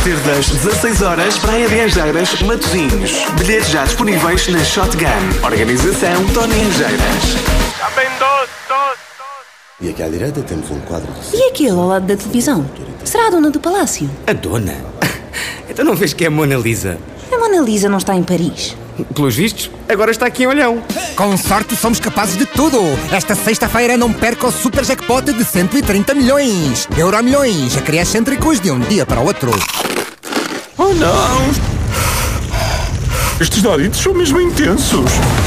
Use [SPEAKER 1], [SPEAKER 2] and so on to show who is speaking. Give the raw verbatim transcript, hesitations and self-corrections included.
[SPEAKER 1] partir das dezasseis horas, Praia de Angeiras, Matosinhos. Bilhetes já disponíveis na Shotgun. Organização Tony Angeiras.
[SPEAKER 2] Já bem doce, doce, doce.
[SPEAKER 3] E aqui à direita temos um quadro de...
[SPEAKER 4] E aquele ao lado da televisão? Será a dona do palácio?
[SPEAKER 5] A dona? Então não vês que é a Mona Lisa?
[SPEAKER 4] A Mona Lisa não está em Paris.
[SPEAKER 5] Pelos vistos, agora está aqui em Olhão.
[SPEAKER 6] Com sorte somos capazes de tudo. Esta sexta-feira não perca o super jackpot de cento e trinta milhões. Euro milhões, a criar excêntricos de um dia para o outro.
[SPEAKER 7] Oh não! Estes doritos são mesmo intensos.